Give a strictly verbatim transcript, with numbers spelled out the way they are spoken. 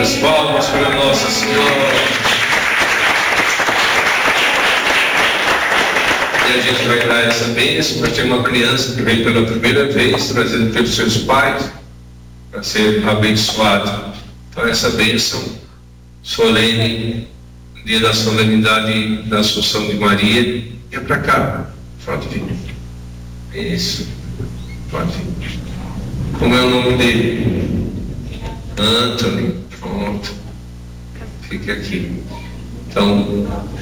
Senhoras, palmas para Nossa Senhora. E a gente vai dar essa bênção, mas tem uma criança que veio pela primeira vez, trazida pelos seus pais, para ser abençoado. Então essa bênção solene, dia da solenidade da Assunção de Maria, é para cá, pode vir. Isso, pode vir. Como é o nome dele? Anthony, pronto. Fique aqui. Então,